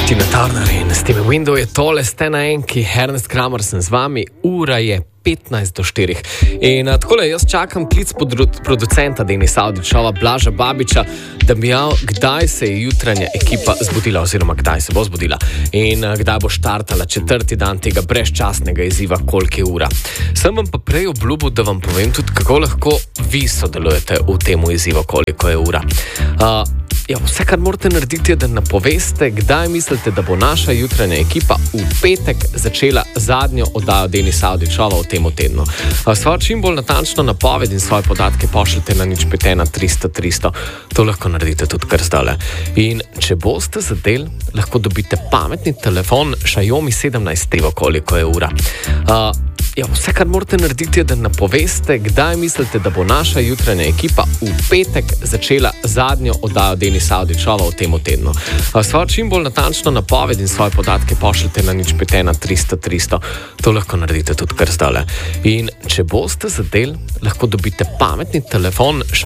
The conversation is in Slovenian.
Tina Turner in Steve Window je tole, ste na enki, Ernest Kramer sem z vami, ura je 15 do 4. In takole, jaz čakam klic producenta Denisa Avdićova, Blaža Babiča, da bi javil, kdaj se je jutranja ekipa zbudila, oziroma kdaj se bo zbudila in kdaj bo štartala četrti dan tega brezčasnega izziva, koliko je ura. Sem vam pa prej obljubil, da vam povem tudi, kako lahko vi sodelujete v tem izzivu, koliko je ura. Vse, kar morate narediti, je, da napoveste, kdaj mislite, da bo naša jutranja ekipa v petek začela zadnjo oddajo Denisa Avdićova v tem tednu. Svojo čim bolj natančno napoved in svoje podatke pošljete na 051 300 300. To lahko naredite tudi kar zdajle. In če boste zadel, lahko dobite pametni telefon Xiaomi 17, koliko je ura. Vse, kar morate narediti, je, da napoveste, kdaj mislite, da bo naša jutranja ekipa v petek začela zadnjo oddajo Denisa Avdićova v tem tednu. Svojo čim bolj natančno napoved in svoje podatke pošljete na 051 300 300. To lahko naredite tudi kar zdajle. In če boste zadel, lahko dobite pametni telefon